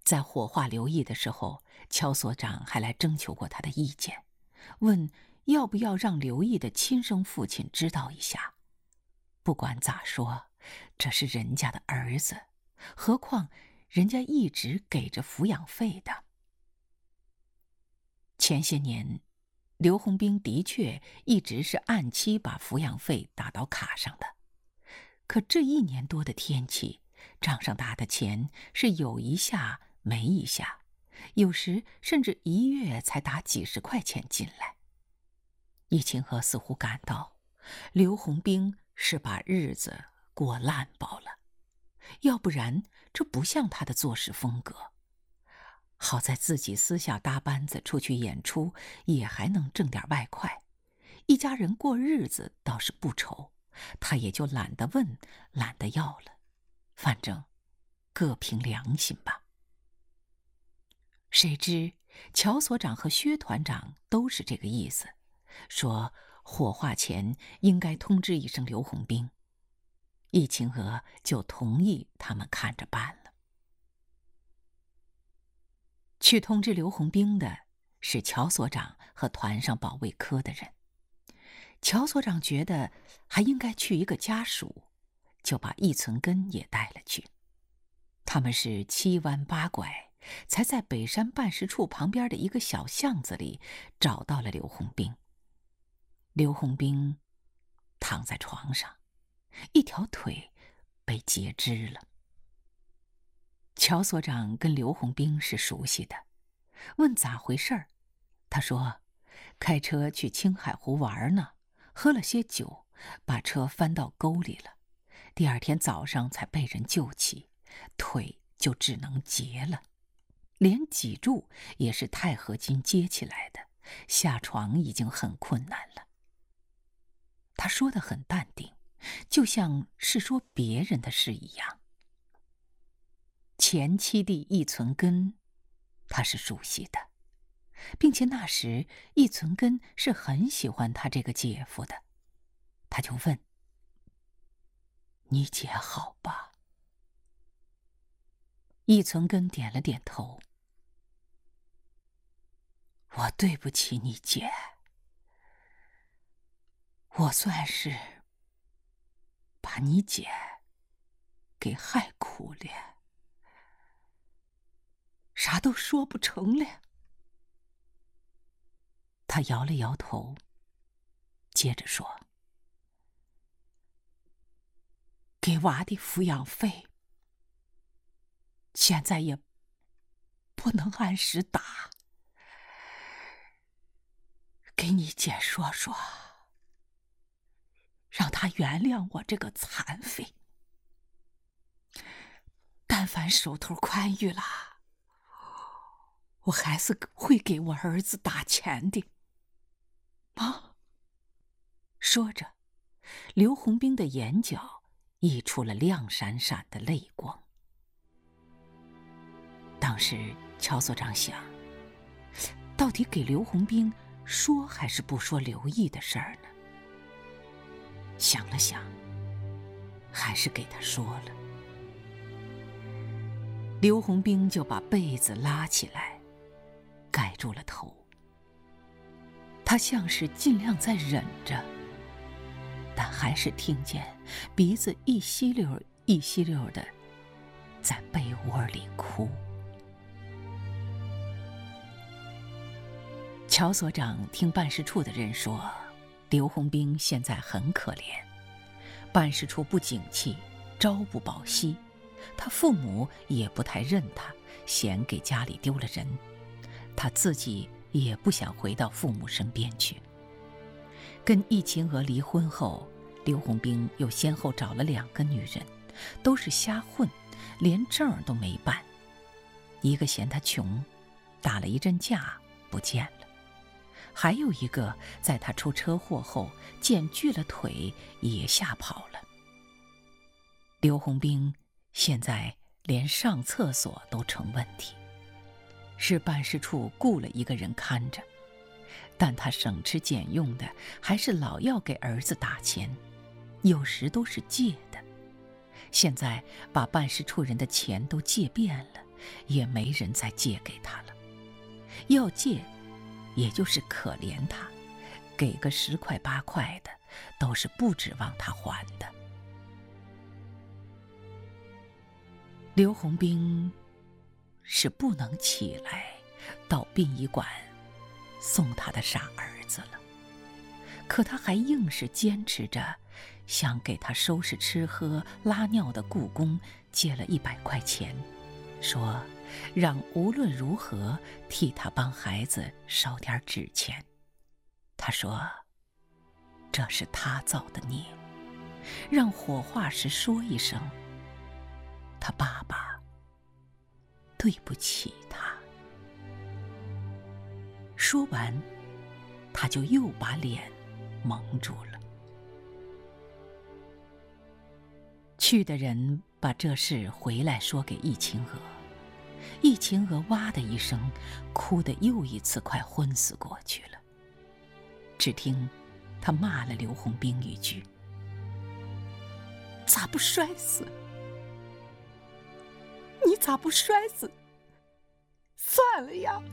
在火化刘毅的时候，乔所长还来征求过他的意见，问要不要让刘毅的亲生父亲知道一下。不管咋说，这是人家的儿子，何况人家一直给着抚养费的。前些年，刘洪兵的确一直是按期把抚养费打到卡上的，可这1年多的天气，账上打的钱是有一下没一下，有时甚至1月才打几十块钱进来。易清河似乎感到刘洪兵是把日子过烂饱了，要不然这不像他的做事风格。好在自己私下搭班子出去演出，也还能挣点外快，一家人过日子倒是不愁，他也就懒得问，懒得要了，反正各凭良心吧。谁知乔所长和薛团长都是这个意思，说火化前应该通知一声刘洪兵。易清河就同意他们看着办了。去通知刘洪兵的是乔所长和团上保卫科的人。乔所长觉得还应该去一个家属，就把易存根也带了去。他们是7弯8拐，才在北山办事处旁边的一个小巷子里找到了刘洪兵。刘洪兵躺在床上，一条腿被截肢了。乔所长跟刘洪兵是熟悉的，问咋回事儿，他说开车去青海湖玩呢，喝了些酒，把车翻到沟里了，第2天早上才被人救起，腿就只能截了，连脊柱也是钛合金接起来的，下床已经很困难了。他说得很淡定，就像是说别人的事一样。前妻弟易存根他是熟悉的，并且那时易存根是很喜欢他这个姐夫的。他就问：你姐好吧？易存根点了点头。我对不起你姐，我算是把你姐给害苦了，啥都说不成了。他摇了摇头，接着说：给娃的抚养费现在也不能按时打，给你姐说说，让她原谅我这个残废。但凡手头宽裕了，我还是会给我儿子打钱的。啊！说着，刘洪兵的眼角溢出了亮闪闪的泪光。当时乔所长想，到底给刘洪兵说还是不说刘毅的事儿呢？想了想，还是给他说了。刘洪兵就把被子拉起来，盖住了头。他像是尽量在忍着，但还是听见鼻子一吸溜一吸溜的在被窝里哭。乔所长听办事处的人说，刘洪兵现在很可怜，办事处不景气，朝不保夕，他父母也不太认他，嫌给家里丢了人，他自己也不想回到父母身边去。跟易秦娥离婚后，刘洪兵又先后找了2个女人，都是瞎混，连证都没办。一个嫌他穷，打了一阵架不见了，还有一个在他出车祸后见锯了腿也吓跑了。刘洪兵现在连上厕所都成问题，是办事处雇了一个人看着，但他省吃俭用的，还是老要给儿子打钱，有时都是借的。现在把办事处人的钱都借遍了， 也没人再借给他了。要借，也就是可怜他，给个10块8块的，都是不指望他还的。刘洪兵是不能起来到殡仪馆送他的傻儿子了，可他还硬是坚持着，想给他收拾吃喝拉尿的雇工借了100块钱，说让无论如何替他帮孩子烧点纸钱。他说这是他造的孽，让火化时说一声他爸爸对不起他。说完，他就又把脸蒙住了。去的人把这事回来说给易秦娥，易秦娥哇的一声，哭得又一次快昏死过去了。只听他骂了刘洪兵一句：“咋不摔死？你咋不摔死？算了呀！”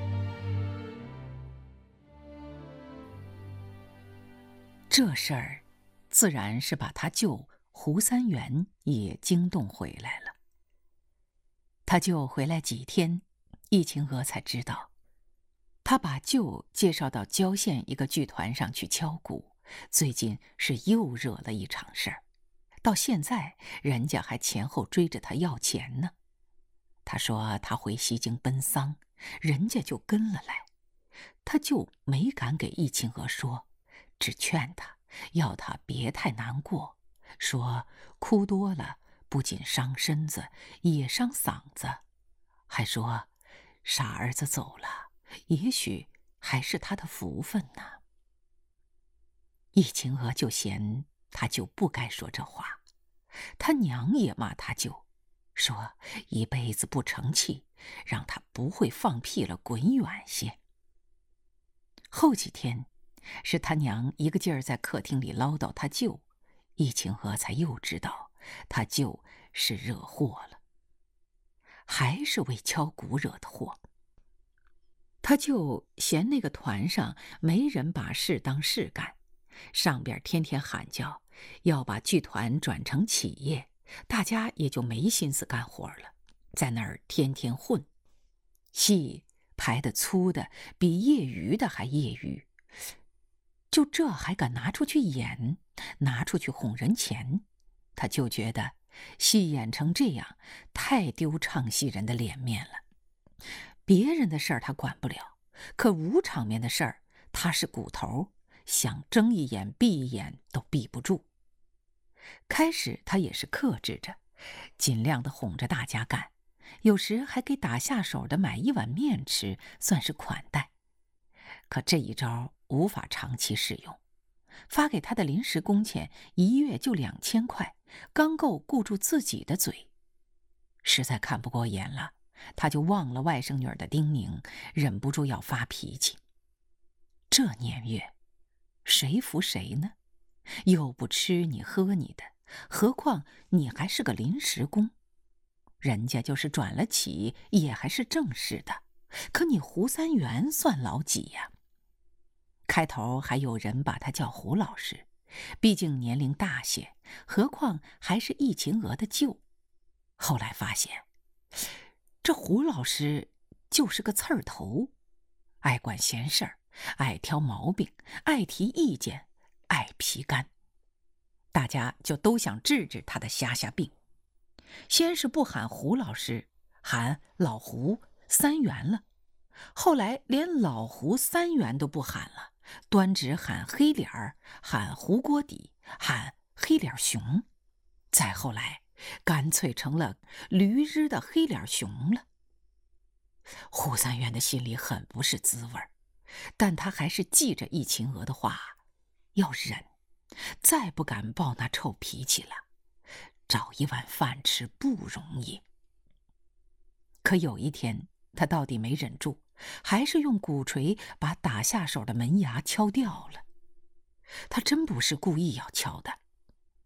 这事儿自然是把他舅胡三元也惊动回来了。他舅回来几天，易秦娥才知道，他把舅介绍到郊县一个剧团上去敲鼓，最近是又惹了一场事儿，到现在人家还前后追着他要钱呢。他说他回西京奔丧，人家就跟了来，他舅没敢给易秦娥说，只劝他要他别太难过，说哭多了不仅伤身子也伤嗓子，还说傻儿子走了，也许还是他的福分呢。易秦娥就嫌他舅不该说这话，他娘也骂他舅，说一辈子不成器，让他不会放屁了滚远些。后几天是他娘一个劲儿在客厅里唠叨他舅，易秦娥才又知道他舅是惹祸了，还是为敲鼓惹的祸。他舅嫌那个团上没人把事当事干，上边天天喊叫要把剧团转成企业，大家也就没心思干活了，在那儿天天混，戏排得粗的比业余的还业余，就这还敢拿出去演，拿出去哄人钱。他就觉得戏演成这样太丢唱戏人的脸面了。别人的事儿他管不了，可武场面的事儿他是骨头，想睁一眼闭一眼都闭不住。开始他也是克制着，尽量的哄着大家干，有时还给打下手的买1碗面吃，算是款待。可这一招无法长期适用，发给他的临时工钱1月就2000块，刚够顾住自己的嘴。实在看不过眼了，他就忘了外甥女儿的叮咛，忍不住要发脾气。这年月，谁服谁呢？又不吃你喝你的，何况你还是个临时工，人家就是转了起也还是正式的，可你胡三元算老几呀？开头还有人把他叫胡老师，毕竟年龄大些，何况还是易秦娥的舅。后来发现这胡老师就是个刺儿头，爱管闲事儿，爱挑毛病，爱提意见，爱皮干。大家就都想治治他的瞎病，先是不喊胡老师，喊老胡三元了，后来连老胡三元都不喊了，端直喊黑脸儿，喊胡锅底，喊黑脸熊，再后来干脆成了驴日的黑脸熊了。胡三元的心里很不是滋味，但他还是记着易秦娥的话，要忍，再不敢暴那臭脾气了。找1碗饭吃不容易。可有一天他到底没忍住，还是用鼓槌把打下手的门牙敲掉了。他真不是故意要敲的，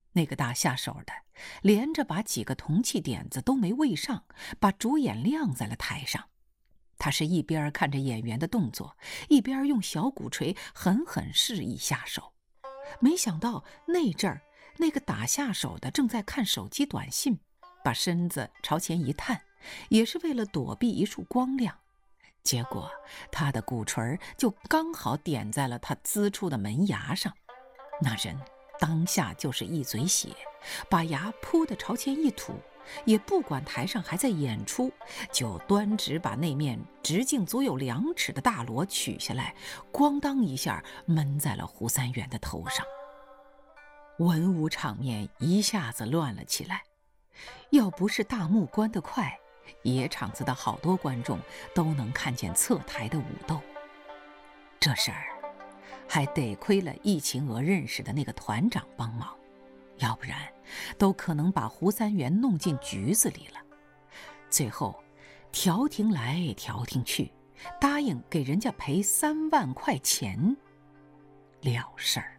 那个大下手的连着把几个铜器点子都没喂上，把主演晾在了台上。他是一边看着演员的动作，一边用小鼓槌狠狠示意下手。没想到那阵儿，那个打下手的正在看手机短信，把身子朝前一探，也是为了躲避一束光亮。结果他的鼓槌就刚好点在了他呲出的门牙上。那人当下就是一嘴血，把牙噗地朝前一吐，也不管台上还在演出，就端直把那面直径足有2尺的大锣取下来，咣当一下闷在了胡三元的头上。文武场面一下子乱了起来。要不是大幕关得快，野场子的好多观众都能看见侧台的武斗。这事儿还得亏了易秦娥认识的那个团长帮忙，要不然都可能把胡三元弄进局子里了。最后调停来调停去，答应给人家赔3万块钱了事儿。